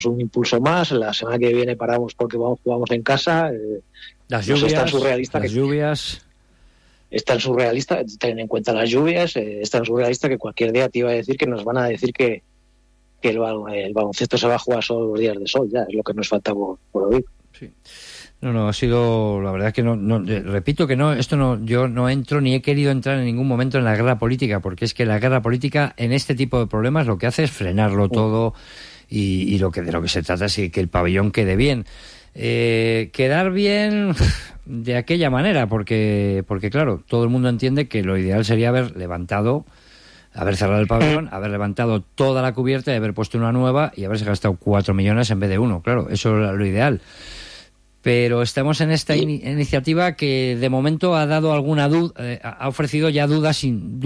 un impulso más. La semana que viene paramos porque jugamos en casa. Las lluvias, es tan surrealista las lluvias. Es tan surrealista, ten en cuenta las lluvias, es tan surrealista que cualquier día te iba a decir que nos van a decir que el baloncesto se va a jugar solo los días de sol, ya es lo que nos falta por oír. Sí. No, ha sido, la verdad que no, repito que no, esto no, yo no entro ni he querido entrar en ningún momento en la guerra política, porque es que la guerra política en este tipo de problemas lo que hace es frenarlo todo y de lo que se trata es que el pabellón quede bien. Quedar bien de aquella manera, porque claro, todo el mundo entiende que lo ideal sería haber cerrado el pabellón, haber levantado toda la cubierta y haber puesto una nueva y haberse gastado 4 millones en vez de 1, claro, eso era lo ideal. Pero estamos en esta iniciativa que de momento ha dado alguna duda, ha ofrecido ya dudas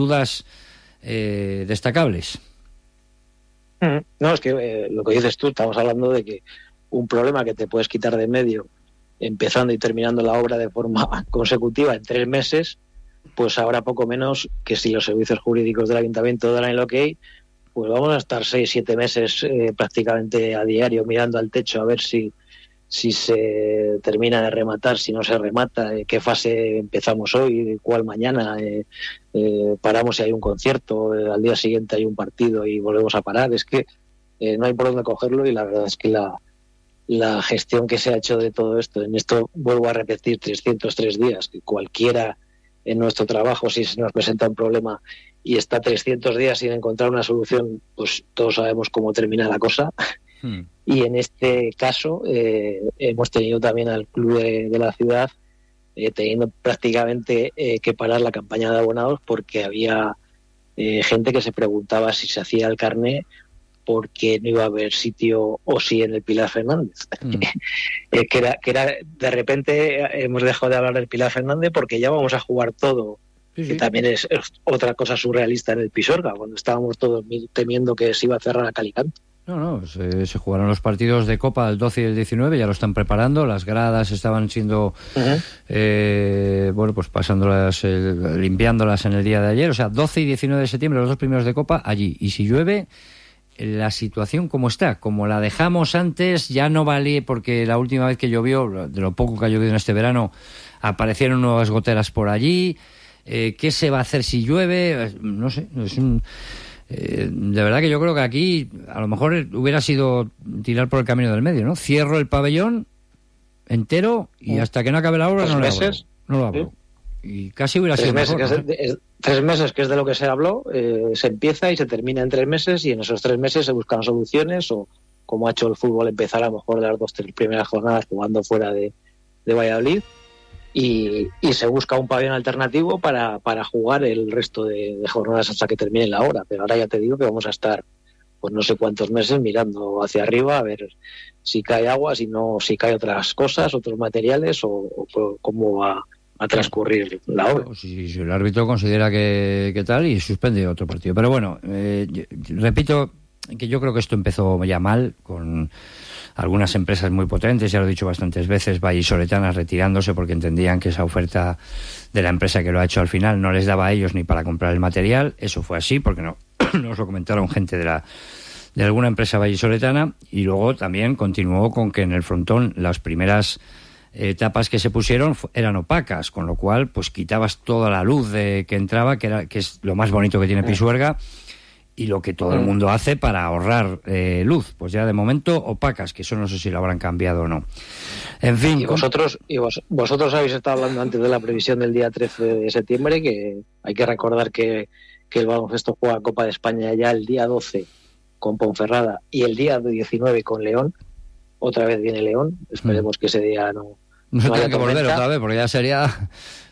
destacables. No, es que lo que dices tú, estamos hablando de que un problema que te puedes quitar de medio empezando y terminando la obra de forma consecutiva en 3 meses, pues habrá poco menos que si los servicios jurídicos del ayuntamiento dan el ok, pues vamos a estar 6-7 meses prácticamente a diario mirando al techo a ver si se termina de rematar, si no se remata, qué fase empezamos hoy, cuál mañana, paramos si hay un concierto, al día siguiente hay un partido y volvemos a parar. Es que no hay por dónde cogerlo y la verdad es que la gestión que se ha hecho de todo esto, en esto vuelvo a repetir 303 días, que cualquiera en nuestro trabajo, si se nos presenta un problema y está 300 días sin encontrar una solución, pues todos sabemos cómo termina la cosa. Y en este caso hemos tenido también al club de la ciudad teniendo prácticamente que parar la campaña de abonados porque había gente que se preguntaba si se hacía el carné porque no iba a haber sitio o sí en el Pilar Fernández. Que era de repente hemos dejado de hablar del Pilar Fernández porque ya vamos a jugar todo. Sí. Que también es otra cosa surrealista en el Pisuerga, cuando estábamos todos temiendo que se iba a cerrar a Calicanto. No, se jugaron los partidos de Copa del 12 y el 19, ya lo están preparando, las gradas estaban siendo, pues pasándolas, limpiándolas en el día de ayer, o sea, 12 y 19 de septiembre, los 2 primeros de Copa, allí. Y si llueve, la situación como está, como la dejamos antes, ya no vale, porque la última vez que llovió, de lo poco que ha llovido en este verano, aparecieron nuevas goteras por allí. ¿Qué se va a hacer si llueve? No sé, es un... de verdad que yo creo que aquí a lo mejor hubiera sido tirar por el camino del medio, ¿no? Cierro el pabellón entero y hasta que no acabe la obra no lo abro. Y casi hubiera sido mejor. 3 meses, que es de lo que se habló, se empieza y se termina en 3 meses y en esos 3 meses se buscan soluciones o, como ha hecho el fútbol, empezar a lo mejor de las 2-3 primeras jornadas jugando fuera de Valladolid. Y se busca un pabellón alternativo para jugar el resto de jornadas hasta que termine la hora. Pero ahora ya te digo que vamos a estar pues no sé cuántos meses mirando hacia arriba a ver si cae agua, si cae otras cosas, otros materiales o cómo va a transcurrir la obra. Si el árbitro considera que tal y suspende otro partido. Pero bueno, repito que yo creo que esto empezó ya mal con algunas empresas muy potentes, ya lo he dicho bastantes veces, vallisoletanas retirándose porque entendían que esa oferta de la empresa que lo ha hecho al final no les daba a ellos ni para comprar el material. Eso fue así porque nos lo comentaron gente de alguna empresa vallisoletana. Y luego también continuó con que en el frontón las primeras tapas que se pusieron eran opacas, con lo cual pues quitabas toda la luz que entraba, que es lo más bonito que tiene Pisuerga y lo que todo el mundo hace para ahorrar luz. Pues ya de momento opacas, que eso no sé si lo habrán cambiado o no. En fin. Y vosotros habéis estado hablando antes de la previsión del día 13 de septiembre, que hay que recordar que el baloncesto juega Copa de España ya el día 12 con Ponferrada y el día 19 con León. Otra vez viene León. Esperemos que ese día no tenga que volver otra vez, porque ya sería...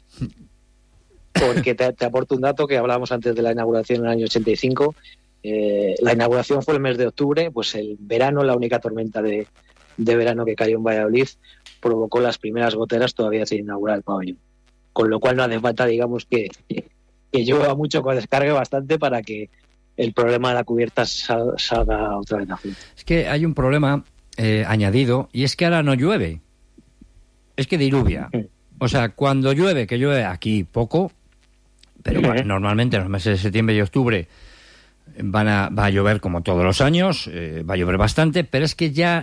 Porque te aporto un dato que hablábamos antes de la inauguración en el año 85. La inauguración fue el mes de octubre, pues el verano, la única tormenta de verano que cayó en Valladolid provocó las primeras goteras todavía sin inaugurar el pabellón. Con lo cual no hace falta, digamos, que llueva mucho, que descargue bastante para que el problema de la cubierta salga otra vez a flote. Es que hay un problema añadido, y es que ahora no llueve, es que diluvia. O sea, cuando llueve, que llueve aquí poco, pero bueno, normalmente en los meses de septiembre y octubre va a llover como todos los años, va a llover bastante, pero es que ya